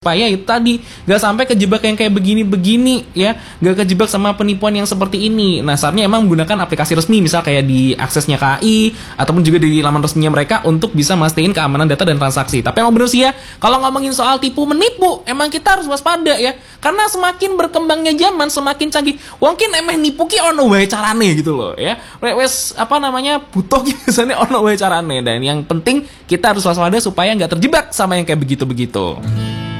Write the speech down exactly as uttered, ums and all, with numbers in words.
supaya itu tadi gak sampai kejebak yang kayak begini-begini ya, gak kejebak sama penipuan yang seperti ini. Nah saatnya emang menggunakan aplikasi resmi, misal kayak di aksesnya K A I ataupun juga di laman resminya mereka untuk bisa mastiin keamanan data dan transaksi. Tapi emang bener sih ya, kalau ngomongin soal tipu menipu, emang kita harus waspada ya, karena semakin berkembangnya zaman semakin canggih. Mungkin emang nipu ki ono wae carane gitu loh ya, wes apa namanya butuh biasanya ono wae carane. Dan yang penting kita harus waspada supaya nggak terjebak sama yang kayak begitu-begitu.